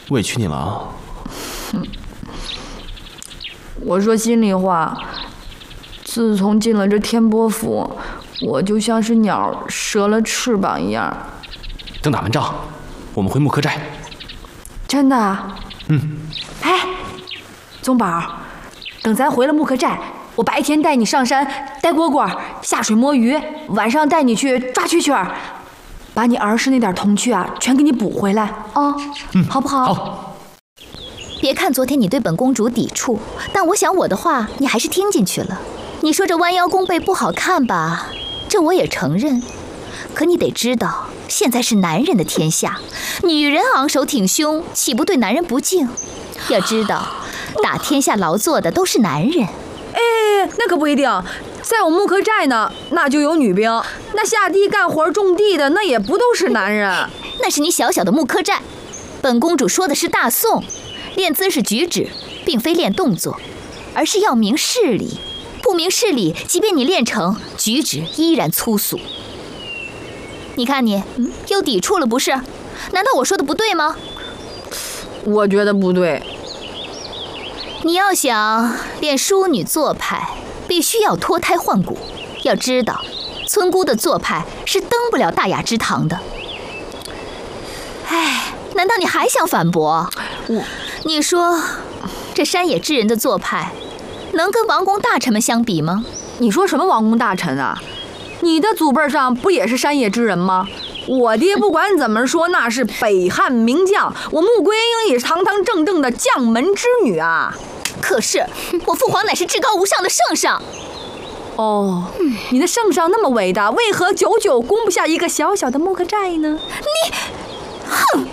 委屈你了啊。 我说心里话，自从进了这天波府，我就像是鸟折了翅膀一样。 等打完仗，我们回木柯寨。 真的？哎，宗宝，等咱回了木柯寨，我白天带你上山逮蝈蝈、下水摸鱼，晚上带你去抓蛐蛐儿，把你儿时那点童趣啊，全给你补回来啊！好不好？ 好。 别看昨天你对本公主抵触，但我想我的话你还是听进去了。你说这弯腰弓背不好看吧？这我也承认。可你得知道，现在是男人的天下，女人昂首挺胸，岂不对男人不敬？要知道，打天下劳作的都是男人。 哎，那可不一定。在我木柯寨呢，那就有女兵；那下地干活种地的，那也不都是男人。 那是你小小的木柯寨。本公主说的是大宋。练姿势举止，并非练动作，而是要明事理。不明事理，即便你练成，举止依然粗俗。你看你，又抵触了不是？难道我说的不对吗？ 我觉得不对。 你要想练淑女做派，必须要脱胎换骨。要知道，村姑的做派是登不了大雅之堂的。哎，难道你还想反驳？你说，这山野之人的做派，能跟王公大臣们相比吗？ 你说什么王公大臣啊？你的祖辈上不也是山野之人吗？我爹不管怎么说，那是北汉名将，我穆桂英也是堂堂正正的将门之女啊。 可是，我父皇乃是至高无上的圣上。 哦，你的圣上那么伟大，为何久久攻不下一个小小的木柯寨呢？ 你，哼！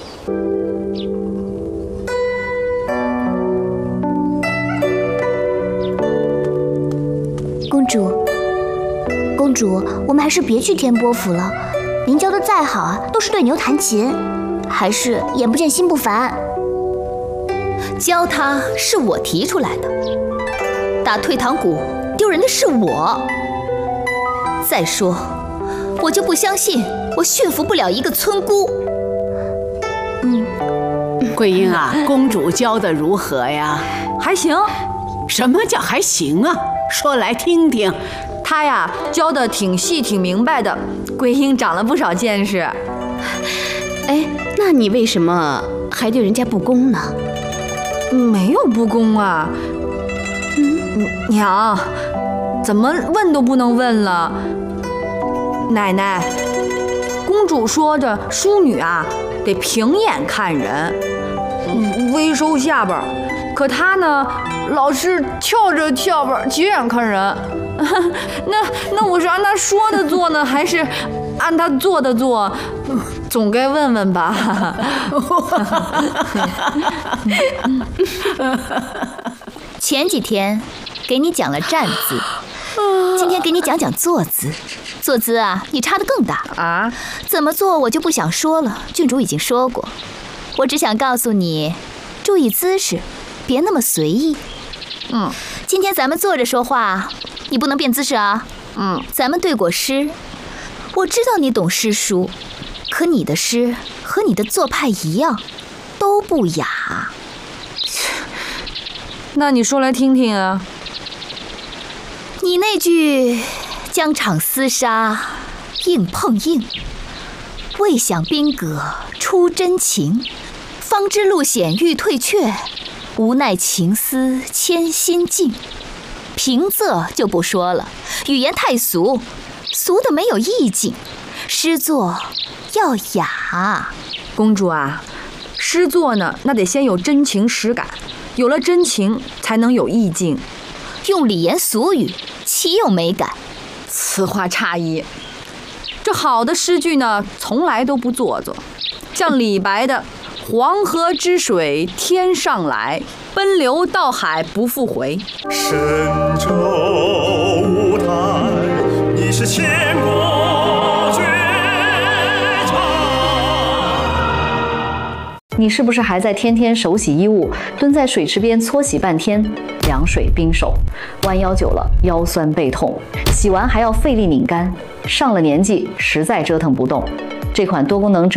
公主，我们还是别去天波府了。您教的再好啊，都是对牛弹琴，还是眼不见心不烦。 教他是我提出来的，打退堂鼓丢人的是我。再说，我就不相信我驯服不了一个村姑。 桂英啊，公主教的如何呀？ 还行。 什么叫还行啊？说来听听。 她呀，教的挺细挺明白的，桂英长了不少见识。 哎，那你为什么还对人家不恭呢？ 没有不恭啊。娘，怎么问都不能问了。奶奶，公主说着淑女啊，得平眼看人，微收下巴，可她呢，老是翘着下巴斜眼看人。那我是按她说的做呢，还是按她做的做？总该问问吧。 前几天给你讲了站姿，今天给你讲讲坐姿。坐姿啊，你差得更大啊！ 怎么做我就不想说了，郡主已经说过。我只想告诉你，注意姿势，别那么随意。今天咱们坐着说话，你不能变姿势啊。咱们对过诗，我知道你懂诗书，可你的诗和你的做派一样，都不雅。 那你说来听听啊。 你那句疆场厮杀硬碰硬，未想兵戈出真情，方知路险欲退却，无奈情思牵心境。平仄就不说了，语言太俗，俗的没有意境。诗作要雅。 公主啊，诗作呢，那得先有真情实感，有了真情才能有意境。 用礼言俗语，岂有美感？ 此话差矣。这好的诗句呢，从来都不做作，像李白的“黄河之水天上来，奔流到海不复回”。 神州舞台，你是千古绝唱。 你是不是还在天天手洗衣物，蹲在水池边搓洗半天，凉水冰手，弯腰久了腰酸背痛，洗完还要费力拧干，上了年纪实在折腾不动。这款多功能